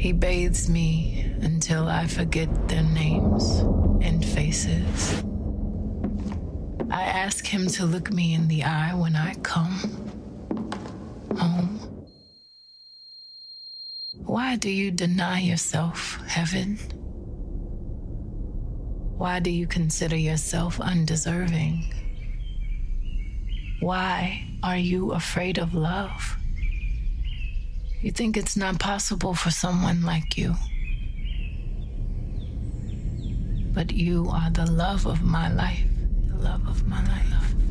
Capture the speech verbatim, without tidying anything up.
He bathes me until I forget their names and faces. I ask him to look me in the eye when I come home. Why do you deny yourself heaven? Why do you consider yourself undeserving? Why are you afraid of love? You think it's not possible for someone like you. But you are the love of my life, the love of my life.